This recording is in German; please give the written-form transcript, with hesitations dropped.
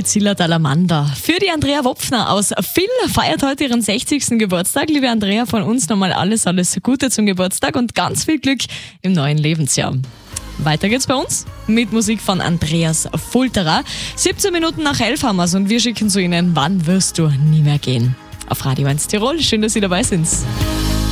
Zilla Dalamander. Für die Andrea Wopfner aus Vill feiert heute ihren 60. Geburtstag. Liebe Andrea, von uns nochmal alles Gute zum Geburtstag und ganz viel Glück im neuen Lebensjahr. Weiter geht's bei uns mit Musik von Andreas Fulterer. 17 Minuten nach 11 haben wir's und wir schicken zu Ihnen Wann wirst du nie mehr gehen? Auf Radio 1 Tirol. Schön, dass Sie dabei sind.